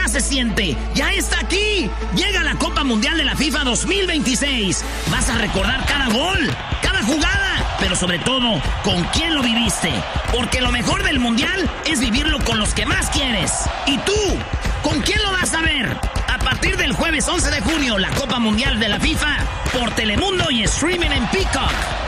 ya se siente, ya está aquí. Llega la Copa Mundial de la FIFA 2026. Vas a recordar cada gol, cada jugada, pero sobre todo, con quién lo viviste. Porque lo mejor del Mundial es vivirlo con los que más quieres. ¿Y tú? ¿Con quién lo vas a ver? A partir del jueves 11 de junio, la Copa Mundial de la FIFA por Telemundo y streaming en Peacock.